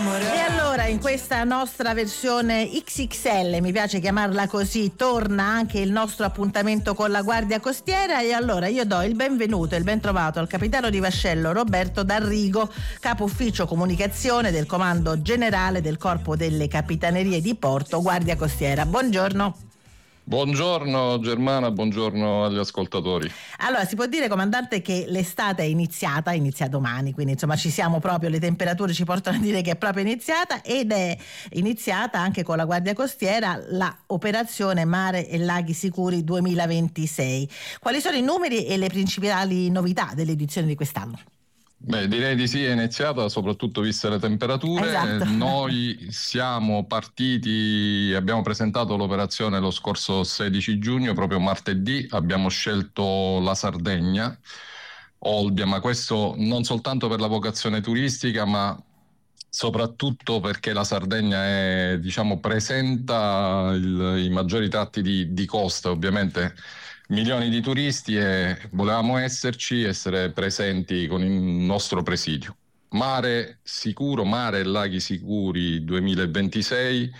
E allora in questa nostra versione XXL, mi piace chiamarla così, torna anche il nostro appuntamento con la Guardia Costiera. E allora io do il benvenuto e il ben trovato al capitano di vascello Roberto D'Arrigo, capo ufficio comunicazione del Comando Generale del Corpo delle Capitanerie di Porto, Guardia Costiera. Buongiorno. Buongiorno Germana, buongiorno agli ascoltatori. Allora, si può dire, comandante, che l'estate è iniziata, inizia domani, quindi insomma ci siamo proprio, le temperature ci portano a dire che è proprio iniziata, ed è iniziata anche con la Guardia Costiera la operazione Mare e Laghi Sicuri 2026. Quali sono i numeri e le principali novità dell'edizione di quest'anno? Beh, direi di sì, è iniziata, soprattutto viste le temperature. Esatto. Noi siamo partiti, abbiamo presentato l'operazione lo scorso 16 giugno, proprio martedì, abbiamo scelto la Sardegna, Olbia, ma questo non soltanto per la vocazione turistica, ma soprattutto perché la Sardegna è, presenta i maggiori tratti di costa, ovviamente milioni di turisti, e volevamo essere presenti con il nostro presidio. Mare sicuro, Mare e Laghi Sicuri 2026.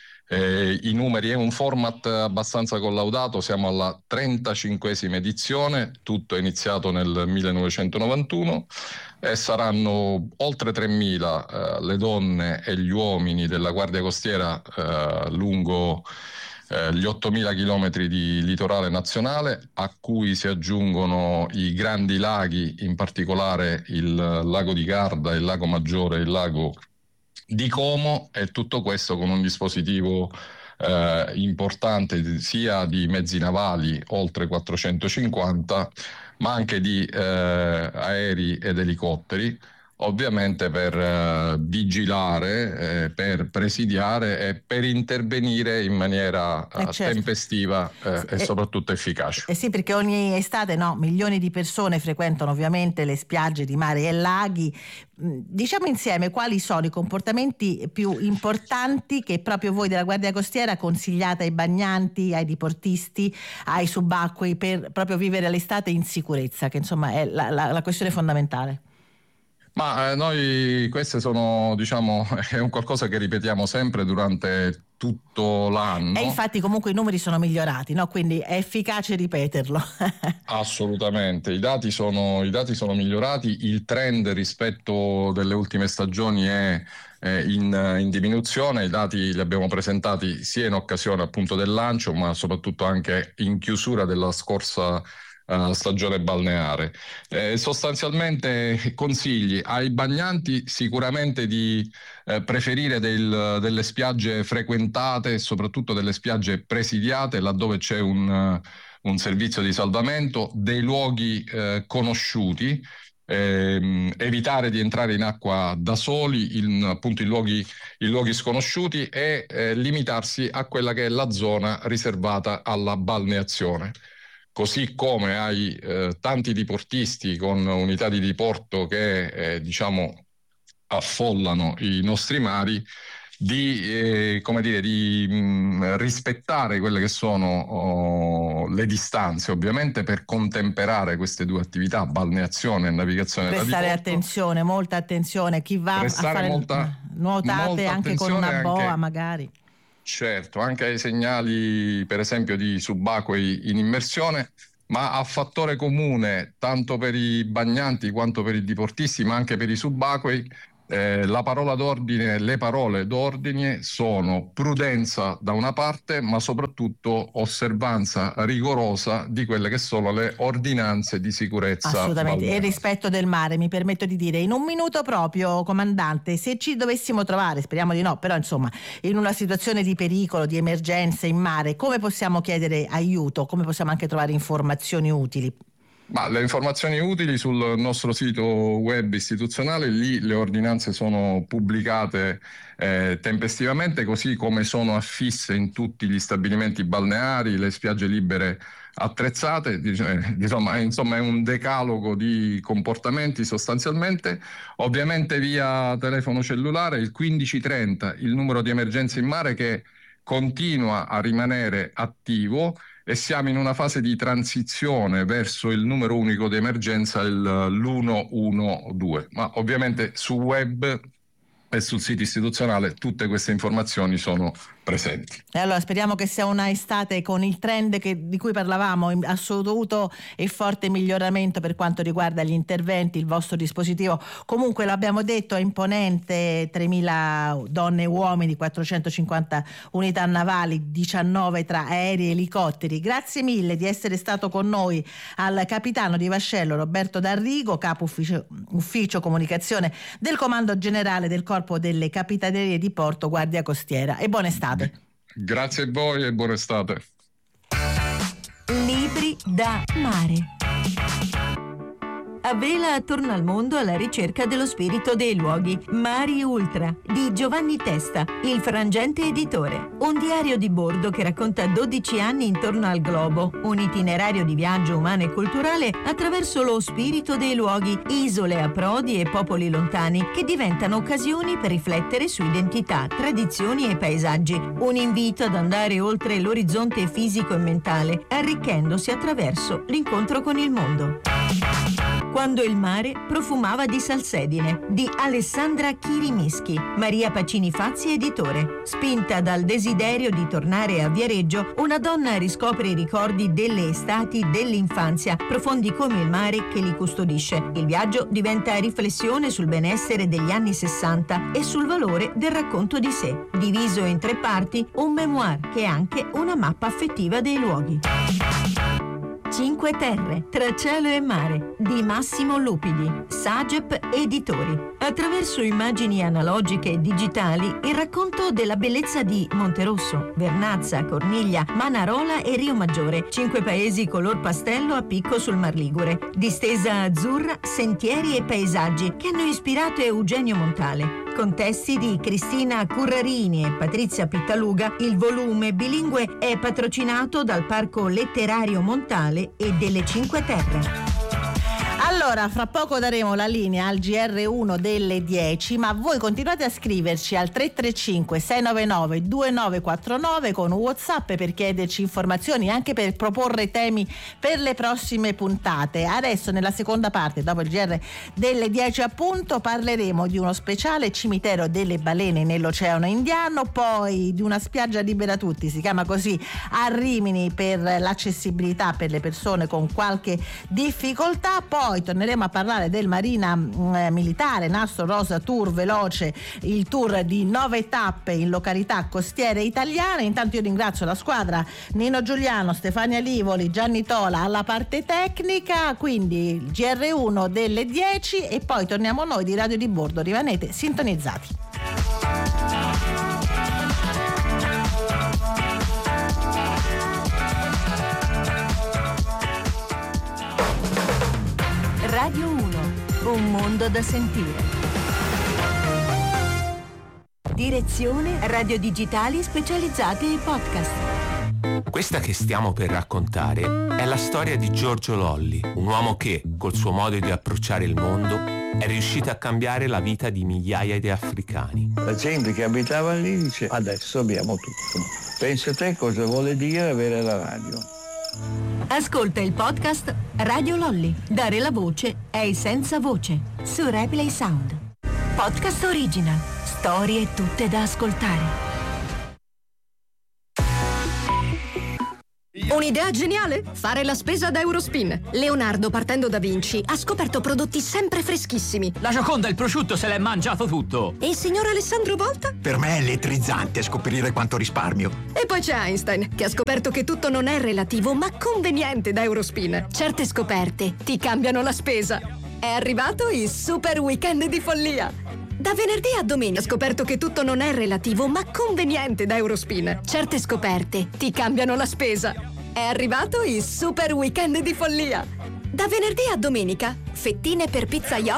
I numeri, è un format abbastanza collaudato, siamo alla 35esima edizione, tutto è iniziato nel 1991 e saranno oltre 3.000 le donne e gli uomini della Guardia Costiera lungo gli 8.000 chilometri di litorale nazionale, a cui si aggiungono i grandi laghi, in particolare il lago di Garda, il lago Maggiore e il lago di Como, e tutto questo con un dispositivo importante sia di mezzi navali, oltre 450, ma anche di aerei ed elicotteri, ovviamente per vigilare, per presidiare e per intervenire in maniera Certo. tempestiva e soprattutto efficace. Sì, perché ogni estate milioni di persone frequentano ovviamente le spiagge di mare e laghi. Diciamo insieme quali sono i comportamenti più importanti che proprio voi della Guardia Costiera consigliate ai bagnanti, ai diportisti, ai subacquei, per proprio vivere l'estate in sicurezza, che insomma è la questione fondamentale. Ma noi, queste sono, è un qualcosa che ripetiamo sempre durante tutto l'anno. E infatti comunque i numeri sono migliorati, no? Quindi è efficace ripeterlo. Assolutamente, i dati sono migliorati, il trend rispetto delle ultime stagioni è in diminuzione. I dati li abbiamo presentati sia in occasione appunto del lancio, ma soprattutto anche in chiusura della scorsa stagione balneare. Sostanzialmente consigli ai bagnanti sicuramente di preferire delle spiagge frequentate e soprattutto delle spiagge presidiate, laddove c'è un servizio di salvamento, dei luoghi conosciuti, evitare di entrare in acqua da soli, appunto in luoghi sconosciuti, e limitarsi a quella che è la zona riservata alla balneazione. Così come hai tanti diportisti con unità di diporto che affollano i nostri mari, di rispettare quelle che sono le distanze, ovviamente, per contemperare queste due attività, balneazione e navigazione da diporto. Prestare attenzione, molta attenzione, chi va a fare nuotate anche con una boa magari. Certo, anche ai segnali, per esempio, di subacquei in immersione, ma a fattore comune tanto per i bagnanti quanto per i diportisti, ma anche per i subacquei, le parole d'ordine sono prudenza da una parte, ma soprattutto osservanza rigorosa di quelle che sono le ordinanze di sicurezza. Assolutamente, balneare. E rispetto del mare, mi permetto di dire, in un minuto proprio, comandante, se ci dovessimo trovare, speriamo di no, però insomma, in una situazione di pericolo, di emergenza in mare, come possiamo chiedere aiuto? Come possiamo anche trovare informazioni utili? Ma le informazioni utili sul nostro sito web istituzionale, lì le ordinanze sono pubblicate tempestivamente, così come sono affisse in tutti gli stabilimenti balneari, le spiagge libere attrezzate. Insomma è un decalogo di comportamenti sostanzialmente. Ovviamente via telefono cellulare il 1530, il numero di emergenza in mare, che continua a rimanere attivo, e siamo in una fase di transizione verso il numero unico di emergenza, l'112. Ma ovviamente su web e sul sito istituzionale tutte queste informazioni sono presenti. E allora speriamo che sia una estate con il trend di cui parlavamo, assoluto e forte miglioramento per quanto riguarda gli interventi. Il vostro dispositivo, comunque l'abbiamo detto, è imponente: 3.000 donne e uomini, 450 unità navali, 19 tra aerei e elicotteri. Grazie mille di essere stato con noi al capitano di vascello Roberto D'Arrigo, capo ufficio comunicazione del Comando Generale del Corpo delle Capitanerie di Porto Guardia Costiera, e buona estate. Grazie a voi e buona estate. Libri da mare. A vela attorno al mondo alla ricerca dello spirito dei luoghi. Mari Ultra di Giovanni Testa, il frangente editore. Un diario di bordo che racconta 12 anni intorno al globo, un itinerario di viaggio umano e culturale attraverso lo spirito dei luoghi, isole, approdi e popoli lontani che diventano occasioni per riflettere su identità, tradizioni e paesaggi. Un invito ad andare oltre l'orizzonte fisico e mentale, arricchendosi attraverso l'incontro con il mondo. Quando il mare profumava di salsedine, di Alessandra Chirimischi. Maria Pacini Fazzi, editore. Spinta dal desiderio di tornare a Viareggio, una donna riscopre i ricordi delle estati dell'infanzia, profondi come il mare che li custodisce. Il viaggio diventa riflessione sul benessere degli anni 60 e sul valore del racconto di sé. Diviso in 3 parti, un memoir che è anche una mappa affettiva dei luoghi. 5 terre, tra cielo e mare, di Massimo Lupidi, Sagep Editori. Attraverso immagini analogiche e digitali, il racconto della bellezza di Monterosso, Vernazza, Corniglia, Manarola e Rio Maggiore, 5 paesi color pastello a picco sul Mar Ligure. Distesa azzurra, sentieri e paesaggi che hanno ispirato Eugenio Montale. Con testi di Cristina Currarini e Patrizia Pittaluga, il volume bilingue è patrocinato dal Parco Letterario Montale e delle 5 Terre. Allora, fra poco daremo la linea al GR1 delle 10, ma voi continuate a scriverci al 335 699 2949 con WhatsApp per chiederci informazioni, anche per proporre temi per le prossime puntate. Adesso, nella seconda parte, dopo il GR delle 10 appunto, parleremo di uno speciale cimitero delle balene nell'Oceano Indiano, poi di una spiaggia libera tutti, si chiama così, a Rimini, per l'accessibilità per le persone con qualche difficoltà. Poi torneremo a parlare del Marina Militare Nastro Rosa Tour veloce, il tour di 9 tappe in località costiere italiane. Intanto io ringrazio la squadra: Nino Giuliano, Stefania Livoli, Gianni Tola alla parte tecnica. Quindi il GR1 delle 10 e poi torniamo noi di Radio di Bordo. Rimanete sintonizzati. Radio 1, un mondo da sentire. Direzione Radio Digitali Specializzate in Podcast. Questa che stiamo per raccontare è la storia di Giorgio Lolli, un uomo che, col suo modo di approcciare il mondo, è riuscito a cambiare la vita di migliaia di africani. La gente che abitava lì dice: adesso abbiamo tutto. Pensa te cosa vuole dire avere la radio. Ascolta il podcast Radio Lolli. Dare la voce ai senza voce su Replay Sound. Podcast original. Storie tutte da ascoltare. Un'idea geniale? Fare la spesa da Eurospin. Leonardo, partendo da Vinci, ha scoperto prodotti sempre freschissimi. La Gioconda, il prosciutto, se l'è mangiato tutto. E il signor Alessandro Volta? Per me è elettrizzante scoprire quanto risparmio. E poi c'è Einstein, che ha scoperto che tutto non è relativo, ma conveniente da Eurospin. Certe scoperte ti cambiano la spesa. È arrivato il super weekend di follia. Da venerdì a domenica ho scoperto che tutto non è relativo, ma conveniente da Eurospin. Certe scoperte ti cambiano la spesa. È arrivato il super weekend di follia. Da venerdì a domenica, fettine per pizzaiolo